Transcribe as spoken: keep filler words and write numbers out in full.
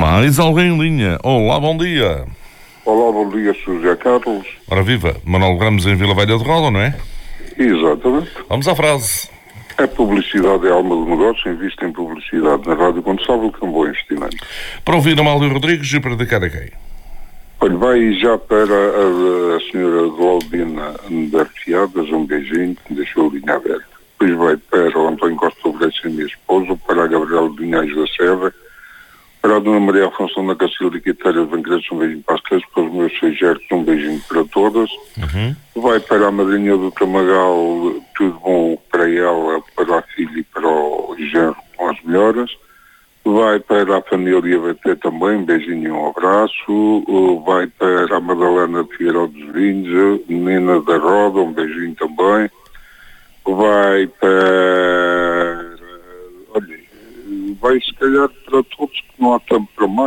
Mais alguém em linha. Olá, bom dia. Olá, bom dia, senhor José Carlos. Ora viva, Manuel Ramos em Vila Velha de Roda, não é? Exatamente. Vamos à frase. A publicidade é alma do negócio, invista em publicidade na Rádio Gonçalves, que é um bom investimento. Para ouvir Amália Rodrigues e para dedicar a quem? Olha, vai já para a, a senhora Glaudina Berfiadas, um beijinho, que me deixou a linha aberta. Depois vai para o António Costa Obreiro, minha esposa, para a Gabriela Vinhais da Serra, para a Dona Maria Afonso da Cacilda e Quitéria de Bancretes, um beijinho para as três, para os meus seis gertos, um beijinho para todas. Uhum. Vai para a madrinha do Camagal, tudo bom para ela, para a filha e para o genro, com as melhoras. Vai para a família B T também, um beijinho e um abraço. Vai para a Madalena de Figueiredo dos Vinhos, menina da Roda, um beijinho também. Vai para... Olha, vai se calhar para todos, que não há tempo para mais.